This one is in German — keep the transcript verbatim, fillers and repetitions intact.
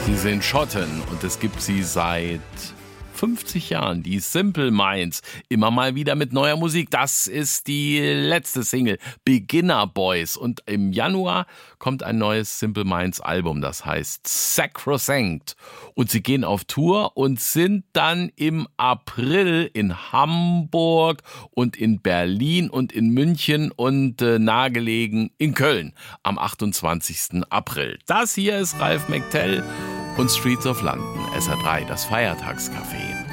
Sie sind Schotten und es gibt sie seit fünfzig Jahren, die Simple Minds, immer mal wieder mit neuer Musik. Das ist die letzte Single, Beginner Boys. Und im Januar kommt ein neues Simple Minds Album, das heißt Sacrosanct. Und sie gehen auf Tour und sind dann im April in Hamburg und in Berlin und in München und äh, nahegelegen in Köln am achtundzwanzigsten April. Das hier ist Ralf McTell und Streets of London, S R drei, das Feiertagscafé.